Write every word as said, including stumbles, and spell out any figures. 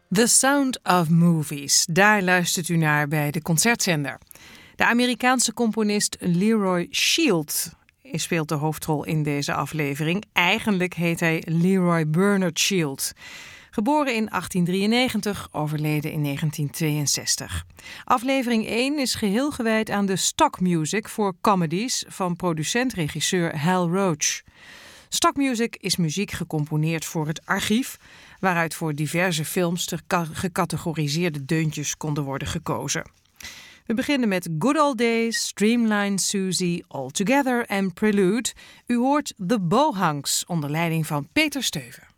The Sound of Movies, daar luistert u naar bij de Concertzender. De Amerikaanse componist Leroy Shield speelt de hoofdrol in deze aflevering. Eigenlijk heet hij Leroy Bernard Shield. Geboren in achttien drieënnegentig, overleden in negentien tweeënzestig. Aflevering één is geheel gewijd aan de stock music voor comedies van producent-regisseur Hal Roach. Stock music is muziek gecomponeerd voor het archief, waaruit voor diverse films de gecategoriseerde deuntjes konden worden gekozen. We beginnen met Good Old Days, Streamline Susie, All Together en Prelude. U hoort The Bohanks onder leiding van Peter Steuven.